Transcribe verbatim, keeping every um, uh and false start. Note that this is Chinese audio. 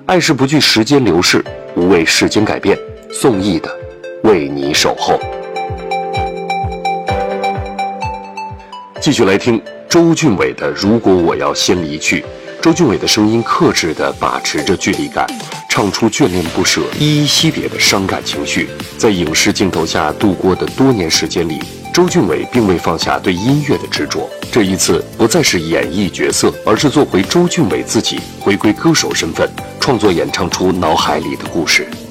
爱是不惧时间流逝，无畏世间改变。宋轶的《为你守候》。继续来听周俊伟的《如果我要先离去》。周俊伟的声音克制地把持着距离感，唱出眷恋不舍、依依惜别的伤感情绪。在影视镜头下度过的多年时间里，周俊伟并未放下对音乐的执着。这一次不再是演绎角色，而是做回周俊伟自己，回归歌手身份，创作演唱出脑海里的故事。